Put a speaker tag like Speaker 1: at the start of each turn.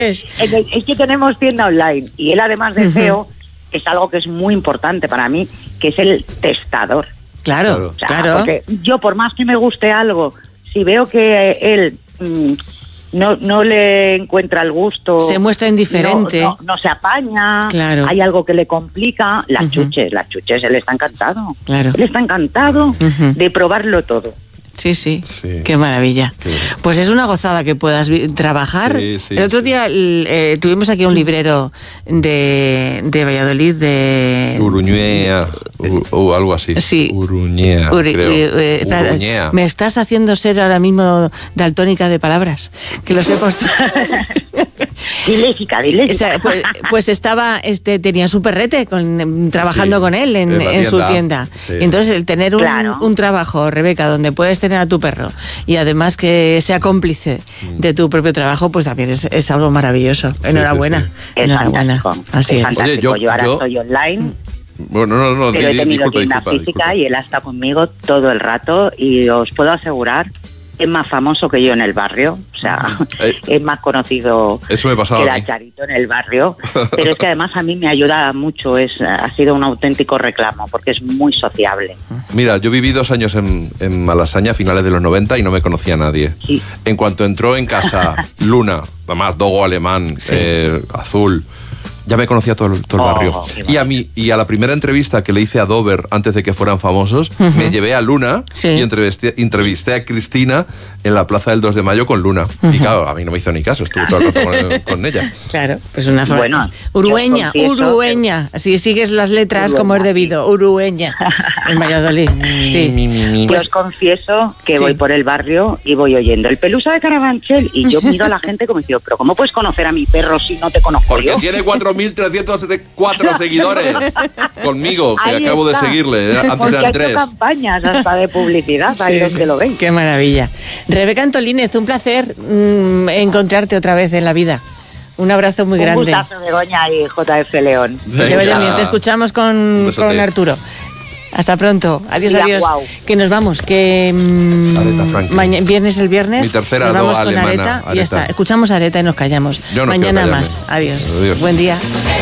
Speaker 1: Es que tenemos tienda online y él, además de SEO, es algo que es muy importante para mí, que es el testador.
Speaker 2: Claro,
Speaker 1: O sea,
Speaker 2: claro.
Speaker 1: Porque yo, por más que me guste algo, si veo que él no le encuentra el gusto,
Speaker 2: se muestra indiferente,
Speaker 1: no se apaña,
Speaker 2: claro.
Speaker 1: Hay algo que le complica, las chuches, él está encantado.
Speaker 2: Claro.
Speaker 1: Él está encantado de probarlo todo.
Speaker 2: Sí. Qué maravilla.
Speaker 3: Sí.
Speaker 2: Pues es una gozada que puedas trabajar.
Speaker 3: Sí,
Speaker 2: el otro día tuvimos aquí un librero de Valladolid de...
Speaker 3: Uruñea, o algo así.
Speaker 2: Sí.
Speaker 3: Uruñea, creo. Uruñea.
Speaker 2: Me estás haciendo ser ahora mismo daltónica de palabras, que lo sé por...
Speaker 1: Diléxica.
Speaker 2: O sea, pues estaba, tenía su perrete trabajando con él en su tienda.
Speaker 3: Sí.
Speaker 2: Y entonces el tener un trabajo, Rebeca, donde puedes tener a tu perro y además que sea cómplice de tu propio trabajo, pues también es algo maravilloso. Enhorabuena.
Speaker 1: Es
Speaker 2: Enhorabuena.
Speaker 1: fantástico.
Speaker 2: Así es.
Speaker 1: Fantástico.
Speaker 3: Oye,
Speaker 1: yo ahora estoy online.
Speaker 3: Bueno, no,
Speaker 1: Pero he tenido tienda
Speaker 3: disculpa.
Speaker 1: física y él está conmigo todo el rato y os puedo asegurar, es más famoso que yo en el barrio, o sea, es más conocido
Speaker 3: Eso me pasaba
Speaker 1: que
Speaker 3: a mí.
Speaker 1: la Charito en el barrio, pero es que además a mí me ayuda mucho, ha sido un auténtico reclamo porque es muy sociable.
Speaker 3: Mira, yo viví 2 años en Malasaña a finales de los 90 y no me conocía a nadie.
Speaker 1: Sí.
Speaker 3: En cuanto entró en casa Luna, además dogo alemán, azul, ya me conocía todo el barrio. Y a la primera entrevista que le hice a Dover antes de que fueran famosos, me llevé a Luna y entrevisté a Cristina en la Plaza del 2 de Mayo con Luna. Y claro, a mí no me hizo ni caso, estuve todo el rato con ella.
Speaker 2: Claro, pues una forma.
Speaker 1: Bueno,
Speaker 2: Urueña. Si sigues las letras como es debido. Urueña. En Valladolid. Sí.
Speaker 1: Yo os confieso que voy por el barrio y voy oyendo el Pelusa de Carabanchel y yo miro a la gente como diciendo, pero ¿cómo puedes conocer a mi perro si no te conozco
Speaker 3: Porque
Speaker 1: yo?
Speaker 3: tiene 4.304 seguidores conmigo, que
Speaker 1: Ahí
Speaker 3: acabo
Speaker 1: está.
Speaker 3: de seguirle. Antes
Speaker 1: Porque
Speaker 3: eran
Speaker 1: ha hecho
Speaker 3: 3.
Speaker 1: campañas hasta de publicidad, ahí los que lo veis.
Speaker 2: Qué maravilla. Rebeca Antolínez, un placer encontrarte otra vez en la vida. Un abrazo muy grande.
Speaker 1: Un gustazo, Begoña y JF León.
Speaker 2: Que vaya bien. Te escuchamos con Arturo. Hasta pronto. Adiós,
Speaker 1: Mira,
Speaker 2: adiós.
Speaker 1: guau.
Speaker 2: Que nos vamos. Que
Speaker 3: Aretha Franklin.
Speaker 2: viernes
Speaker 3: Mi tercera
Speaker 2: nos vamos con
Speaker 3: alemana,
Speaker 2: Aretha y ya
Speaker 3: Aretha.
Speaker 2: está. Escuchamos a Aretha y nos callamos.
Speaker 3: Yo no
Speaker 2: Mañana
Speaker 3: quiero
Speaker 2: más.
Speaker 3: callarme.
Speaker 2: Adiós.
Speaker 3: Adiós.
Speaker 2: Buen día.